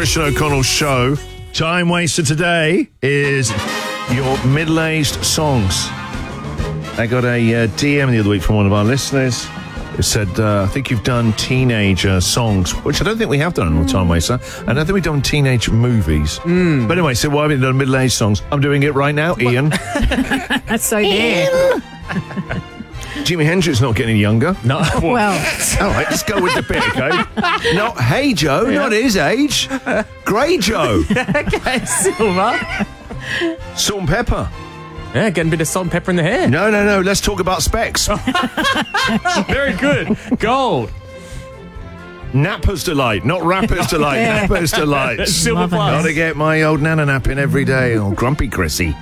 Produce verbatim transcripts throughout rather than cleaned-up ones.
Christian O'Connell show. Time waster today is your middle-aged songs. I got a uh, D M the other week from one of our listeners who said, uh, I think you've done teenager songs, which I don't think we have done on Time Waster. And I don't think we've done teenage movies. Mm. But anyway, so why haven't you done middle-aged songs? I'm doing it right now, Ian. That's so there. Jimi Hendrix not getting younger. No. Well, All right, let's go with the bit, okay? Not Hey Joe, yeah. Not his age. Grey Joe. Okay, Silver. Salt and pepper. Yeah, getting a bit of salt and pepper in the hair. No, no, no. Let's talk about specs. Very good. Gold. Napper's Delight, not Rapper's Delight. Yeah. Napper's Delight. Silver plus. Gotta get my old nana napping every day. Oh, grumpy Chrissy.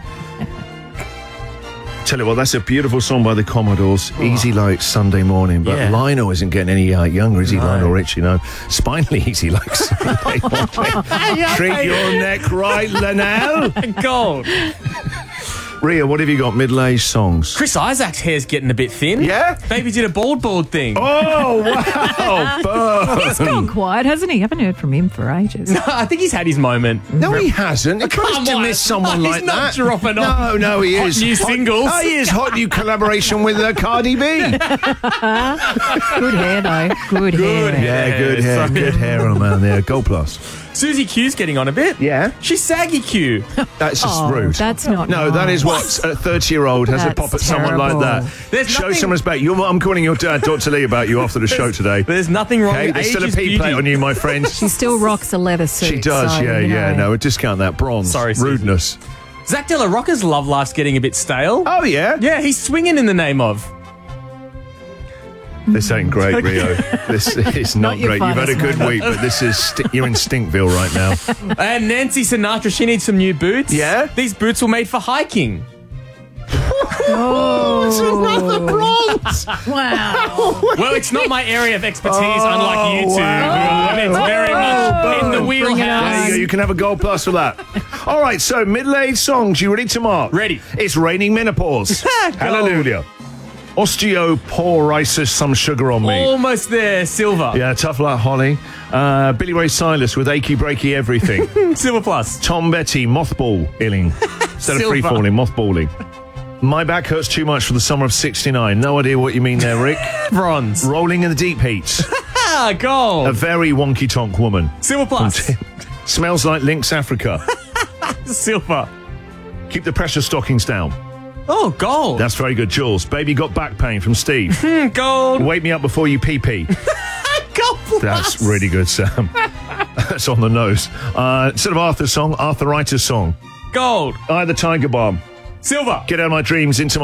Tell you what, that's a beautiful song by the Commodores. Oh. Easy like Sunday morning. But Yeah. Lionel isn't getting any uh, younger, is he, No. Lionel Rich? You know, spinally easy like Sunday morning. Treat your neck right, Linnell. Gold. Ria, what have you got? Middle-aged songs. Chris Isaac's hair's getting a bit thin. Yeah? Baby did a bald bald thing. Oh, wow. Burn. he's gone quiet, hasn't he? Haven't heard from him for ages. No, I think he's had his moment. No, he hasn't. It's Come to on. miss someone No, like he's not that. dropping no, off no, he hot is. new Hot- singles. Oh, he is. Hot new collaboration with uh, Cardi B. Good hair, though. Good, Good hair. hair. Yeah, good hair. Sorry. Good hair on a man there. Gold plus. Susie Q's getting on a bit. Yeah. She's saggy Q. That's just Oh, rude. that's not No, nice. that is what a thirty-year-old has That's a pop at someone terrible. like that. There's Show nothing- some respect. You're, I'm calling your dad, Doctor Lee, about you after the show today. There's nothing wrong Okay, with there's age still a is P beauty. plate on you, my friend. She still rocks a leather suit. She does, so, yeah, you yeah. know. No, discount that. Bronze. Sorry, Susie. Rudeness. Zach De La Rocca's love life's getting a bit stale. Oh, yeah? Yeah, he's swinging in the name of. This ain't great, Rio. This is not, Not your great. You've had a finest good moment. week, but this is sti- you're in Stinkville right now. And Nancy Sinatra, she needs some new boots. Yeah? These boots were made for hiking. Oh. Wow. Well, it's not my area of expertise, unlike you two. wow. And it's very much in the Bring it on. There wheelhouse. you go. You can have a gold plus for that. All right, so middle-aged songs. You ready to mark? Ready. It's raining menopause. Hallelujah. Osteoporosis, some sugar on me. Almost there, Silver. Yeah, tough luck, Holly. Uh, Billy Ray Cyrus with achy breaky everything. Silver plus. Tom Betty, mothballing. Instead of Silver. free falling, mothballing. My back hurts too much for the summer of sixty-nine. No idea what you mean there, Rick. Bronze. Rolling in the deep heat. Ah, gold. A very wonky tonk woman. Silver plus. Smells like Lynx Africa. Silver. Keep the pressure stockings down. Oh, gold. That's very good, Jules. Baby got back pain from Steve. Mm, gold. Wake me up before you pee pee. Gold plus. That's really good, Sam. That's on the nose. Uh, instead of Arthur's song, arthritis song. Gold. I the Tiger Bomb. Silver. Get out of my dreams into my